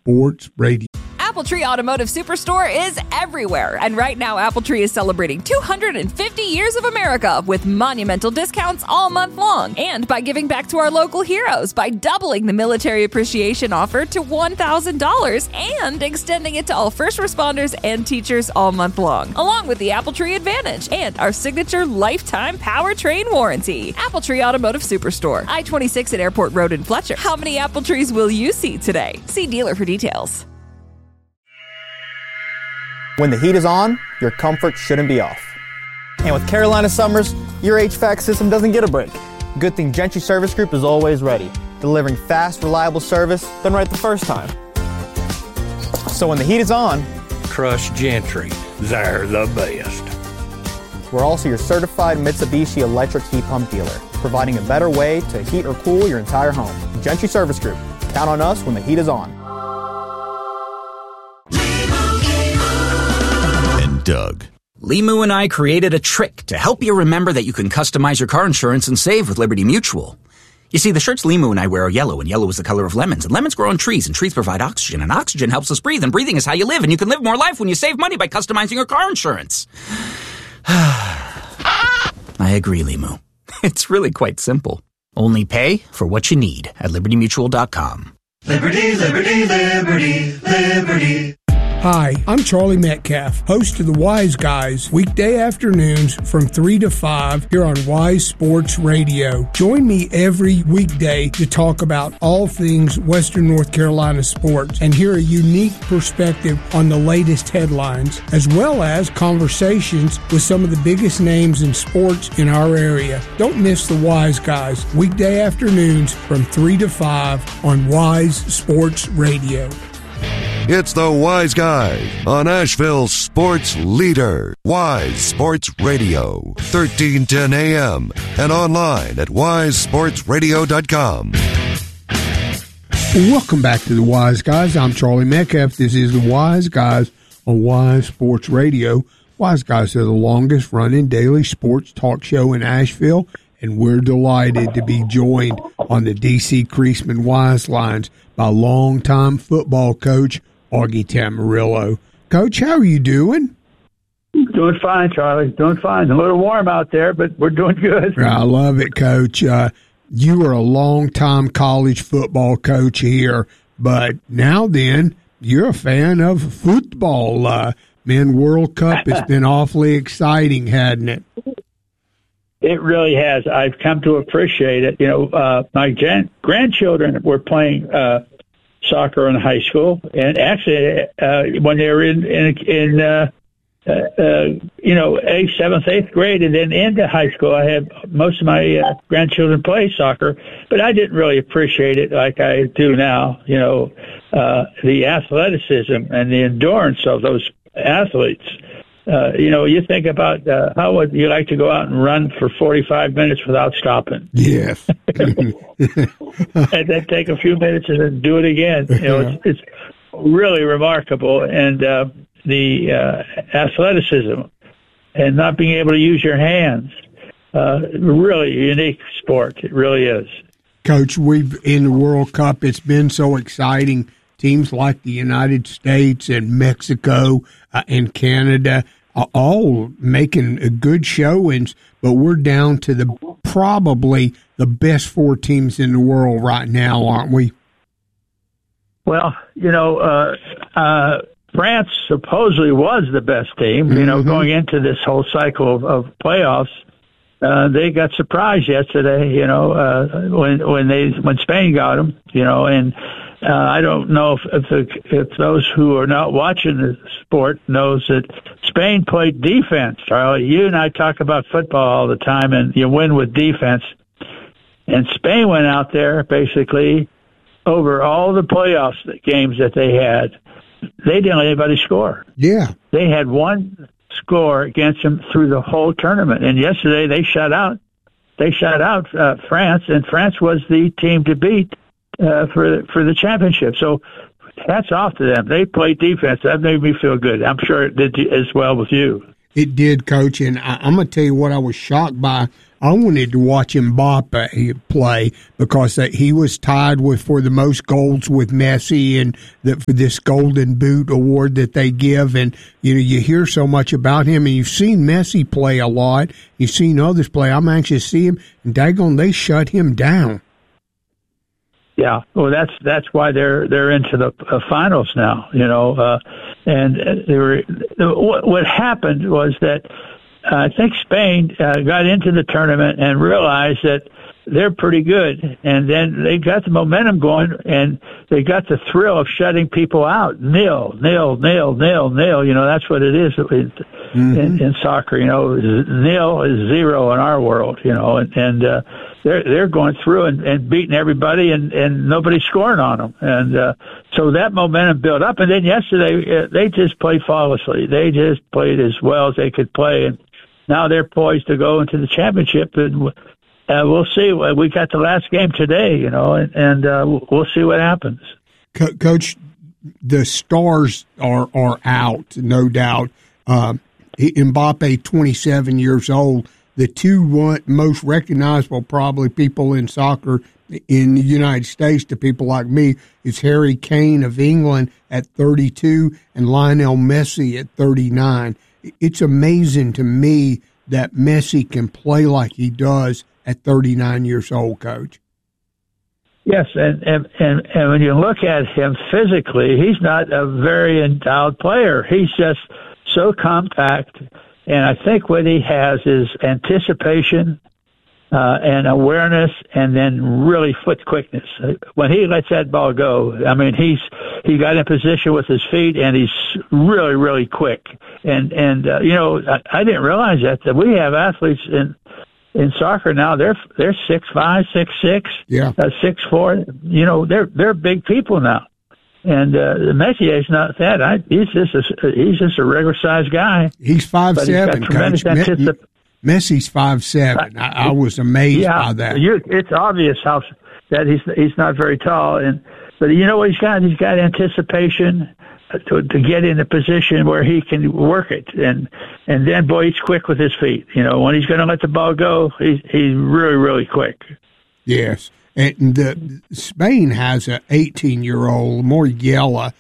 Sports Radio. Appletree Automotive Superstore is everywhere. And right now, Appletree is celebrating 250 years of America with monumental discounts all month long. And by giving back to our local heroes by doubling the military appreciation offer to $1,000 and extending it to all first responders and teachers all month long, along with the Appletree Advantage and our signature lifetime powertrain warranty. Appletree Automotive Superstore, I-26 at Airport Road in Fletcher. How many Appletrees will you see today? See dealer for details. When the heat is on, your comfort shouldn't be off. And with Carolina summers, your HVAC system doesn't get a break. Good thing Gentry Service Group is always ready, delivering fast, reliable service done right the first time. So when the heat is on, trust Gentry. They're the best. We're also your certified Mitsubishi electric heat pump dealer, providing a better way to heat or cool your entire home. Gentry Service Group. Count on us when the heat is on. Doug. Limu and I created a trick to help you remember that you can customize your car insurance and save with Liberty Mutual. You see, the shirts Limu and I wear are yellow, and yellow is the color of lemons, and lemons grow on trees, and trees provide oxygen, and oxygen helps us breathe, and breathing is how you live, and you can live more life when you save money by customizing your car insurance. I agree, Limu. It's really quite simple. Only pay for what you need at libertymutual.com. Liberty, liberty, liberty, liberty. Hi, I'm Charlie Metcalf, host of the Wise Guys, weekday afternoons from 3 to 5 here on Wise Sports Radio. Join me every weekday to talk about all things Western North Carolina sports and hear a unique perspective on the latest headlines, as well as conversations with some of the biggest names in sports in our area. Don't miss the Wise Guys, weekday afternoons from 3 to 5 on Wise Sports Radio. It's the Wise Guy on Asheville's sports leader, Wise Sports Radio, 1310 AM, and online at wisesportsradio.com. Welcome back to the Wise Guys. I'm Charlie Metcalf. This is the Wise Guys on Wise Sports Radio. Wise Guys are the longest running daily sports talk show in Asheville, and we're delighted to be joined on the D.C. Creasman Wise Lines by longtime football coach Augie Tamarillo. Coach, how are you doing? Doing fine, Charlie. Doing fine. A little warm out there, but we're doing good. I love it, Coach. You were a long-time college football coach here, but now then, you're a fan of football. Men World Cup has been awfully exciting, hadn't it? It really has. I've come to appreciate it. You know, my grandchildren were playing soccer in high school, and actually, when they were in 8th, 7th, 8th grade, and then into high school, I had most of my grandchildren play soccer, but I didn't really appreciate it like I do now. You know, the athleticism and the endurance of those athletes. You know, you think about how would you like to go out and run for 45 minutes without stopping? Yes. And then take a few minutes and then do it again. You know, it's really remarkable. And the athleticism and not being able to use your hands, really unique sport. It really is. Coach, we've in the World Cup, it's been so exciting. Teams like the United States and Mexico and Canada are all making good showings, but we're down to probably the best 4 teams in the world right now, aren't we? Well, you know, France supposedly was the best team, you know, going into this whole cycle of playoffs. They got surprised yesterday, you know, when Spain got them, you know, and I don't know if those who are not watching the sport knows that Spain played defense. Charlie, you and I talk about football all the time, and you win with defense. And Spain went out there basically over all the playoffs games that they had. They didn't let anybody score. Yeah, they had one score against them through the whole tournament. And yesterday they shut out France, and France was the team to beat for the championship. So hats off to them. They played defense. That made me feel good. I'm sure it did as well with you. It did, Coach. And I'm going to tell you what I was shocked by. I wanted to watch Mbappe play because he was tied for the most goals with Messi and for this Golden Boot award that they give. And, you hear so much about him, and you've seen Messi play a lot. You've seen others play. I'm anxious to see him. And daggone, they shut him down. Yeah, well, that's why they're into the finals now, and what happened was that I think Spain got into the tournament and realized that they're pretty good, and then they got the momentum going, and they got the thrill of shutting people out. Nil. That's what it is in soccer. Nil is zero in our world. And they're going through and beating everybody, and nobody's scoring on them. And so that momentum built up. And then yesterday they just played flawlessly. They just played as well as they could play, and now they're poised to go into the championship. And we'll see. We got the last game today, and we'll see what happens. Coach, the stars are out, no doubt. Mbappe, 27 years old. The two most recognizable probably people in soccer in the United States to people like me is Harry Kane of England at 32 and Lionel Messi at 39. It's amazing to me that Messi can play like he does at 39 years old, Coach. Yes, and when you look at him physically, he's not a very endowed player. He's just so compact, and I think what he has is anticipation and awareness, and then really foot quickness. When he lets that ball go, I mean, he got in position with his feet, and he's really, really quick. And I didn't realize that we have athletes in soccer now. They're 6'5", 6'6", 6'4". They're big people now. And Messi is not that. He's just a regular sized guy. He's 5'7", Coach. Messi's 5'7". I was amazed by that. It's obvious that he's not very tall, but you know what he's got? He's got anticipation to get in a position where he can work it, and then boy, he's quick with his feet. When he's going to let the ball go, he's really, really quick. Yes, and Spain has an 18-year-old Moriela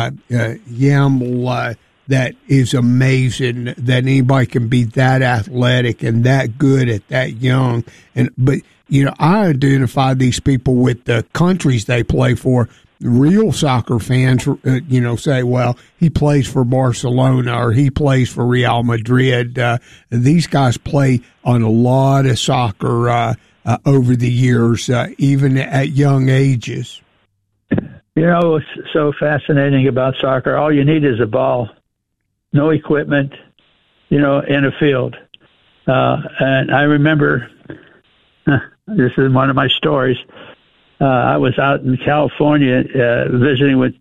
Yamal that is amazing. That anybody can be that athletic and that good at that young. But I identify these people with the countries they play for. Real soccer fans, say, well, he plays for Barcelona or he plays for Real Madrid. These guys play on a lot of soccer over the years, even at young ages. What's so fascinating about soccer, all you need is a ball, no equipment, in a field. And I remember, this is one of my stories, I was out in California visiting with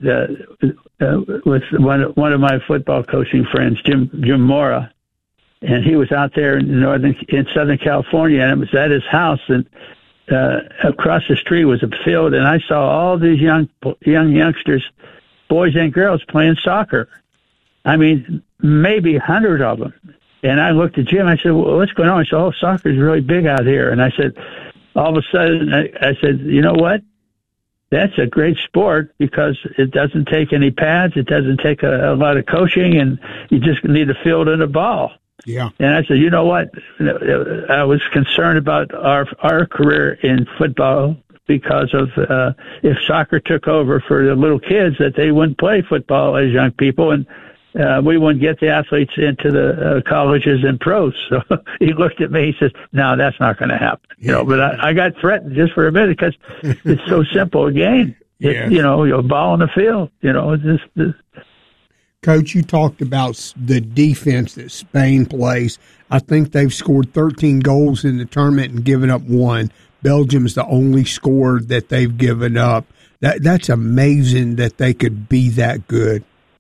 one of my football coaching friends, Jim Mora, and he was out there in Southern California, and it was at his house, and across the street was a field, and I saw all these young youngsters, boys and girls, playing soccer. I mean, maybe 100 of them. And I looked at Jim. I said, "Well, what's going on?" He said, "Oh, soccer's really big out here." And I said, all of a sudden, I said, you know what? That's a great sport because it doesn't take any pads. It doesn't take a lot of coaching, and you just need a field and a ball. Yeah. And I said, you know what? I was concerned about our career in football because of if soccer took over for the little kids, that they wouldn't play football as young people, and we wouldn't get the athletes into the colleges and pros. So he looked at me. He says, "No, that's not going to happen." But I got threatened just for a minute because it's so simple a game. Yes. A ball in the field. Coach, you talked about the defense that Spain plays. I think they've scored 13 goals in the tournament and given up 1. Belgium's the only scorer that they've given up. That's amazing that they could be that good.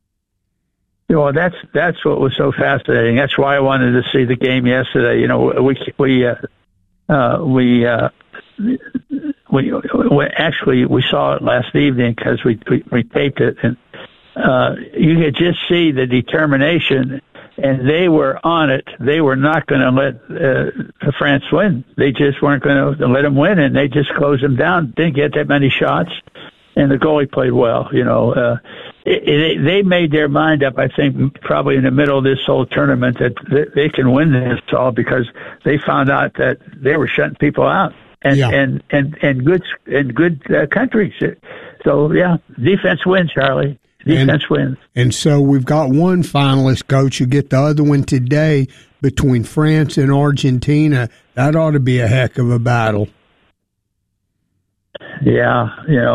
That's what was so fascinating. That's why I wanted to see the game yesterday. We saw it last evening because we taped it, and you could just see the determination and they were on it. They were not going to let France win. They just weren't going to let them win, and they just closed them down. Didn't get that many shots, and the goalie played well. They made their mind up, I think, probably in the middle of this whole tournament that they can win this all because they found out that they were shutting people out and good countries. So yeah, defense wins, Charlie. Defense wins. And so we've got one finalist, Coach. You get the other one today between France and Argentina. That ought to be a heck of a battle. Yeah,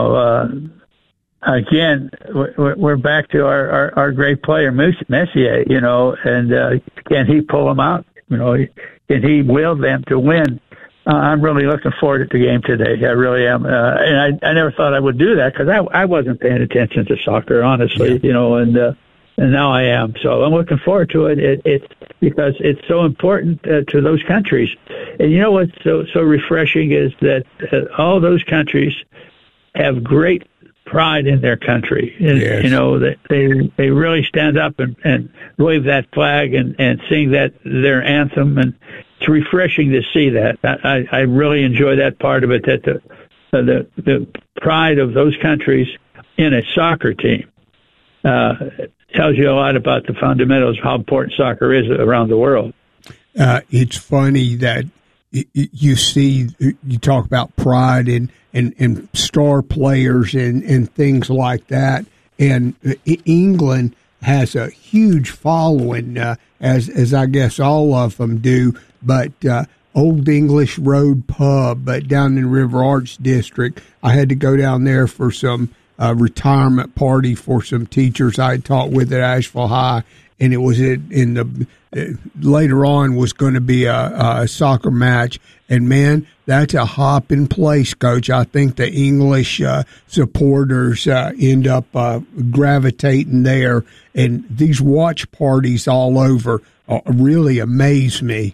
again, we're back to our great player, Messier, and can he pull them out? Can he will them to win? I'm really looking forward to the game today. I really am. And I never thought I would do that because I wasn't paying attention to soccer, honestly, and now I am. So I'm looking forward to it. It's because it's so important to those countries. And you know what's so refreshing is that all those countries have great pride in their country. And, that they really stand up and wave that flag and sing their anthem, and it's refreshing to see that. I really enjoy that part of it, that the pride of those countries in a soccer team tells you a lot about the fundamentals of how important soccer is around the world. It's funny that you talk about pride and star players and things like that. And England has a huge following, as I guess all of them do. But Old English Road Pub, down in River Arch District, I had to go down there for some retirement party for some teachers I had taught with at Asheville High, and it was later on was going to be a soccer match. And man, that's a hopping place, Coach. I think the English supporters end up gravitating there, and these watch parties all over really amaze me.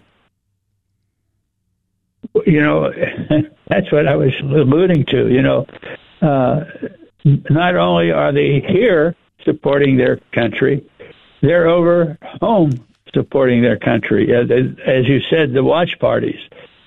That's what I was alluding to. Not only are they here supporting their country, they're over home supporting their country. As you said, the watch parties.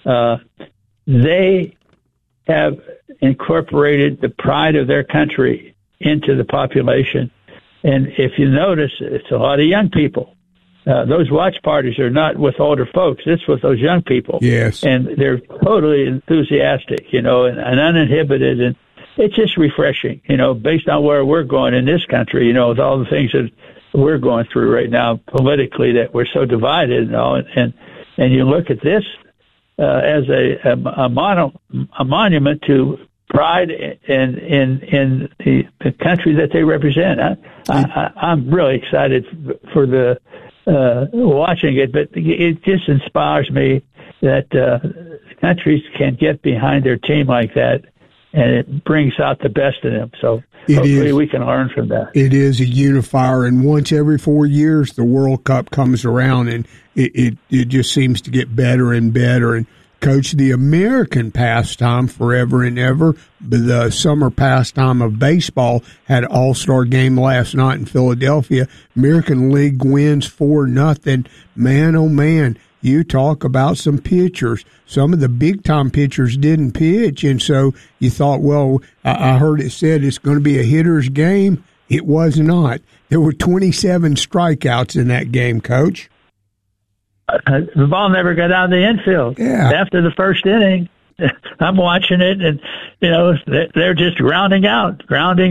They have incorporated the pride of their country into the population. And if you notice, it's a lot of young people. Those watch parties are not with older folks. It's with those young people. Yes. And they're totally enthusiastic, and uninhibited. And it's just refreshing, based on where we're going in this country, with all the things that we're going through right now politically, that we're so divided and all. And you look at this as a monument to pride in the country that they represent. I'm really excited for the watching it, but it just inspires me that countries can get behind their team like that, and it brings out the best in them. So hopefully we can learn from that. It is a unifier, and once every 4 years, the World Cup comes around, and it just seems to get better and better. And Coach, the American pastime forever and ever, the summer pastime of baseball, had an all-star game last night in Philadelphia. American League wins 4-0. Man, oh man, you talk about some pitchers. Some of the big-time pitchers didn't pitch, and so you thought, well, I heard it said it's going to be a hitter's game. It was not. There were 27 strikeouts in that game, Coach. The ball never got out of the infield. Yeah. After the first inning, I'm watching it, and they're just grounding out, and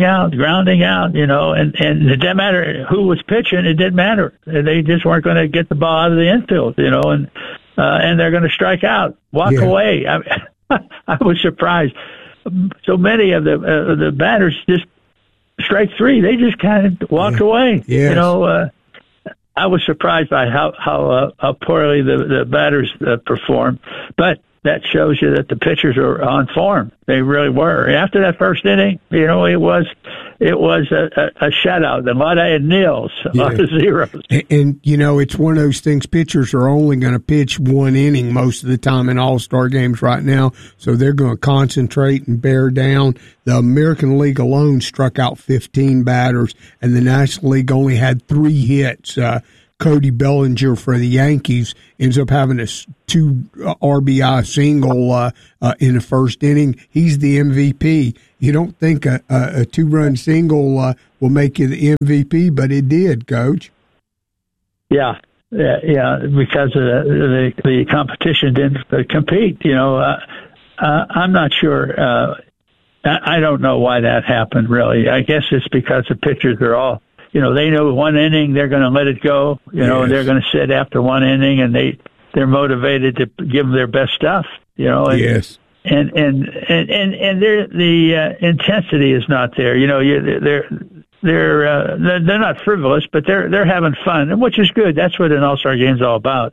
it didn't matter who was pitching. It didn't matter. They just weren't going to get the ball out of the infield, and they're going to strike out, walk away. I was surprised. So many of the batters just strike three. They just kind of walked away. Yes. I was surprised by how poorly the batters performed, but that shows you that the pitchers are on form. They really were. After that first inning, it was a shutout. A lot of nils, a lot of zeros. And it's one of those things. Pitchers are only going to pitch one inning most of the time in all-star games right now, so they're going to concentrate and bear down. The American League alone struck out 15 batters, and the National League only had 3 hits. Cody Bellinger for the Yankees ends up having a 2 RBI single in the first inning. He's the MVP. You don't think a 2-run single will make you the MVP, but it did, Coach. Yeah, because the competition didn't compete. I'm not sure. I don't know why that happened, really. I guess it's because the pitchers are all, they know one inning, they're going to let it go, and they're going to sit after one inning, and they're motivated to give them their best stuff, And, yes. And the intensity is not there. They're not frivolous, but they're having fun, which is good. That's what an All-Star game's all about,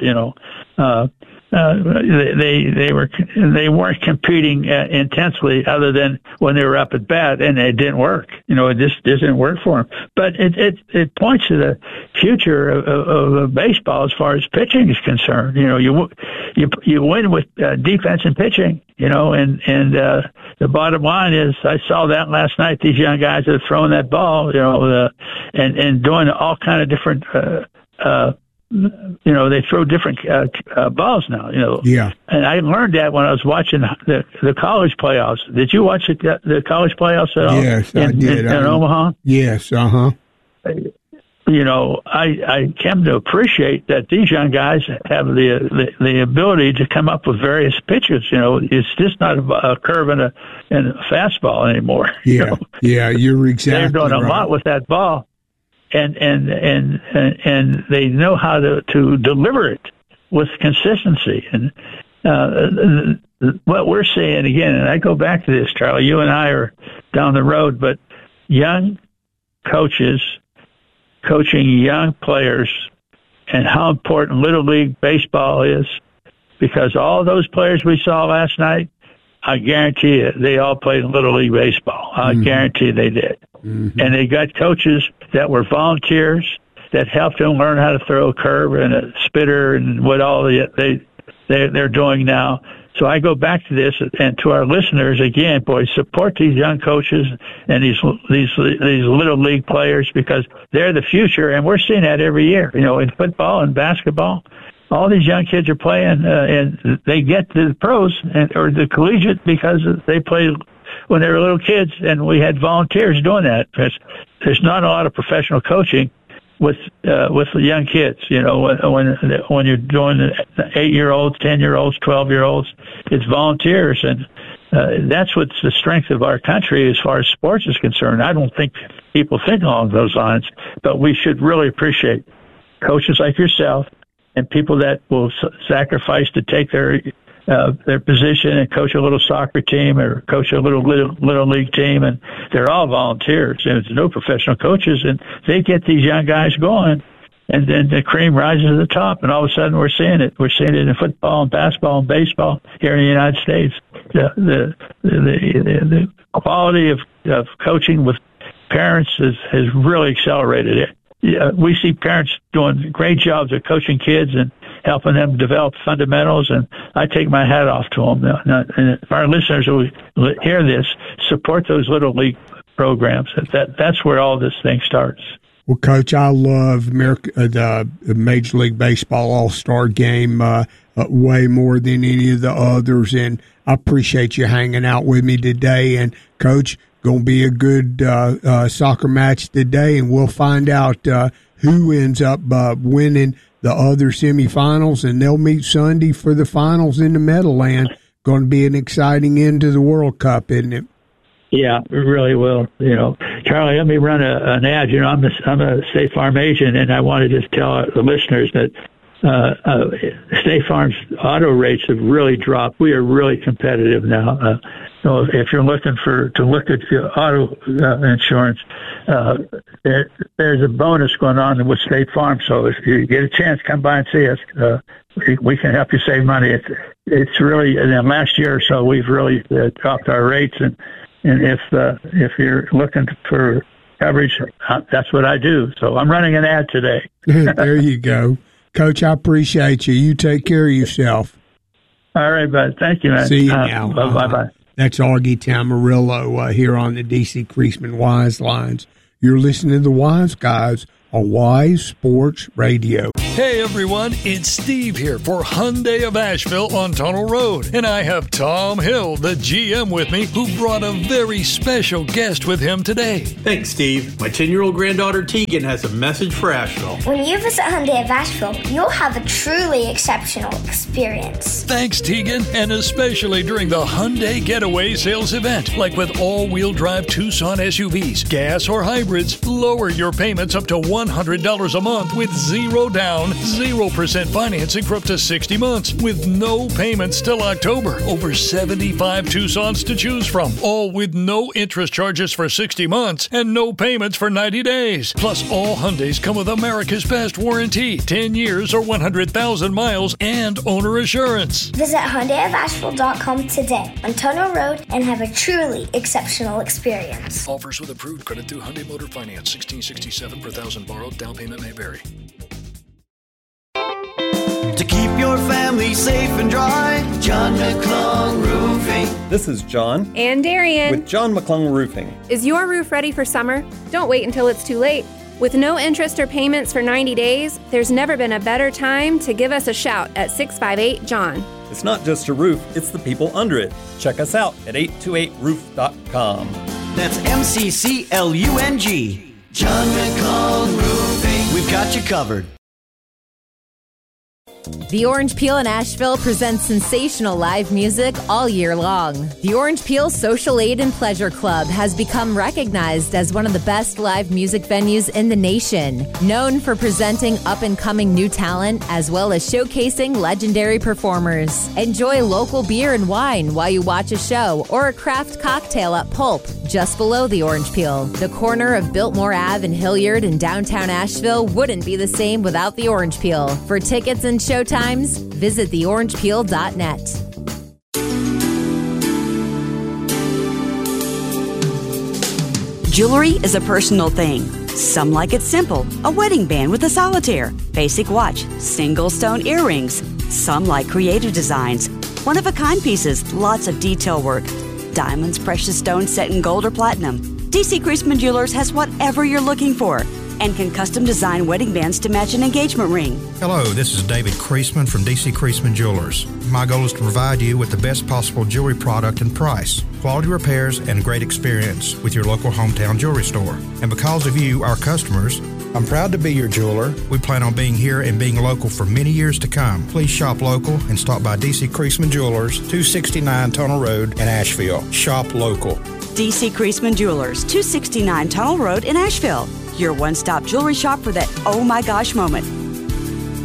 They weren't competing intensely, other than when they were up at bat, and it didn't work. It just didn't work for them. But it points to the future of baseball as far as pitching is concerned. You win with defense and pitching. And the bottom line is, I saw that last night. These young guys that are throwing that ball, and doing all kind of different. They throw different balls now. Yeah. And I learned that when I was watching the college playoffs. Did you watch the college playoffs at all? Yes, I did. In Omaha. Yes. I came to appreciate that these young guys have the ability to come up with various pitches. It's just not a curve and a fastball anymore. Yeah, you're exactly. They're doing a lot with that ball. And they know how to deliver it with consistency. And what we're seeing again, and I go back to this, Charlie. You and I are down the road, but young coaches coaching young players, and how important Little League baseball is, because all those players we saw last night, I guarantee you, they all played in Little League baseball. I guarantee they did. Mm-hmm. And they got coaches that were volunteers that helped them learn how to throw a curve and a spitter and what all they're doing now. So I go back to this and to our listeners again, boys, support these young coaches and these Little League players, because they're the future, and we're seeing that every year. In football and basketball, all these young kids are playing, and they get to the pros or the collegiate because they played when they were little kids, and we had volunteers doing that. There's not a lot of professional coaching with the young kids. When you're doing 8-year-olds, 10-year-olds, 12-year-olds, it's volunteers, and that's what's the strength of our country as far as sports is concerned. I don't think people think along those lines, but we should really appreciate coaches like yourself and people that will sacrifice to take their position and coach a little soccer team or coach a little league team, and they're all volunteers. There's no professional coaches, and they get these young guys going, and then the cream rises to the top, and all of a sudden we're seeing it. We're seeing it in football and basketball and baseball here in the United States. The quality of coaching with parents has really accelerated it. We see parents doing great jobs of coaching kids and helping them develop fundamentals, and I take my hat off to them. And if our listeners who hear this, support those Little League programs. That's where all this thing starts. Well, Coach, I love the Major League Baseball All-Star Game way more than any of the others, and I appreciate you hanging out with me today. And, Coach, going to be a good soccer match today, and we'll find out who ends up winning the other semifinals, and they'll meet Sunday for the finals in the Meadowland. Going to be an exciting end to the World Cup, isn't it? Yeah, it really will. Charlie, let me run an ad. I'm a State Farm agent, and I want to just tell the listeners that State Farm's auto rates have really dropped. We are really competitive now. So if you're looking to look at your auto insurance, there's a bonus going on with State Farm. So if you get a chance, come by and see us. We can help you save money. It's really, in the last year or so, we've really dropped our rates, and if you're looking for coverage, that's what I do. So I'm running an ad today. There you go. Coach, I appreciate you. You take care of yourself. All right, bud. Thank you, man. See you now. Bye-bye. That's Augie Tamarillo here on the D.C. Creasman Wise Lines. You're listening to the Wise Guys on Wise Sports Radio. Hey everyone, it's Steve here for Hyundai of Asheville on Tunnel Road. And I have Tom Hill, the GM, with me, who brought a very special guest with him today. Thanks, Steve. My 10-year-old granddaughter Tegan has a message for Asheville. When you visit Hyundai of Asheville, you'll have a truly exceptional experience. Thanks, Tegan, and especially during the Hyundai Getaway Sales Event. Like with all-wheel drive Tucson SUVs, gas or hybrids, lower your payments up to $100 a month with zero down, 0% financing for up to 60 months with no payments till October. Over 75 Tucsons to choose from, all with no interest charges for 60 months and no payments for 90 days. Plus, all Hyundais come with America's Best Warranty, 10 years or 100,000 miles, and owner assurance. Visit HyundaiofAsheville.com today on Tunnel Road and have a truly exceptional experience. Offers with approved credit through Hyundai Motor Finance. $1,667 per thousand borrowed. Down payment may vary. To keep your family safe and dry, John McClung Roofing. This is John. And Darian. With John McClung Roofing. Is your roof ready for summer? Don't wait until it's too late. With no interest or payments for 90 days, there's never been a better time to give us a shout at 658-JOHN. It's not just a roof, it's the people under it. Check us out at 828roof.com. That's MCCLUNG. John McClung Roofing. We've got you covered. The Orange Peel in Asheville presents sensational live music all year long. The Orange Peel Social Aid and Pleasure Club has become recognized as one of the best live music venues in the nation, known for presenting up-and-coming new talent as well as showcasing legendary performers. Enjoy local beer and wine while you watch a show or a craft cocktail at Pulp, just below the Orange Peel. The corner of Biltmore Ave and Hilliard in downtown Asheville wouldn't be the same without the Orange Peel. For tickets and showtimes, visit theorangepeel.net. Jewelry is a personal thing. Some like it simple, a wedding band with a solitaire, basic watch, single stone earrings. Some like creative designs, one-of-a-kind pieces, lots of detail work. Diamonds, precious stones set in gold or platinum. DC Creasman Jewelers has whatever you're looking for and can custom design wedding bands to match an engagement ring. Hello, this is David Creasman from DC Creasman Jewelers. My goal is to provide you with the best possible jewelry product and price, quality repairs, and great experience with your local hometown jewelry store. And because of you, our customers, I'm proud to be your jeweler. We plan on being here and being local for many years to come. Please shop local and stop by DC Creasman Jewelers, 269 Tunnel Road in Asheville. Shop local. DC Creasman Jewelers, 269 Tunnel Road in Asheville. Your one-stop jewelry shop for that oh my gosh moment.